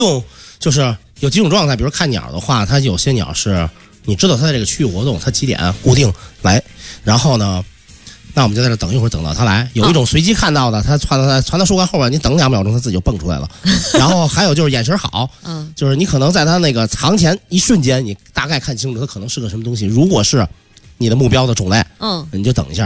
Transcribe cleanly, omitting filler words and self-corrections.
就是有几种状态，比如看鸟的话，它有些鸟是你知道它在这个区域活动，它几点固定来，然后呢，那我们就在这等一会儿，等到它来。有一种随机看到的，它传到树干后边，你等2秒钟，它自己就蹦出来了。然后还有就是眼神好，就是你可能在它那个藏前一瞬间，你大概看清楚它可能是个什么东西。如果是你的目标的种类，你就等一下。